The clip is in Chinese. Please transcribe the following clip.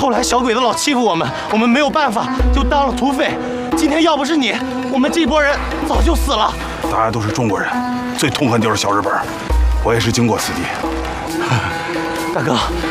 后来小鬼子老欺负我们，我们没有办法，就当了土匪。今天要不是你，我们这波人早就死了。 大家都是中国人，最痛恨就是小日本。我也是经过此地。 大哥，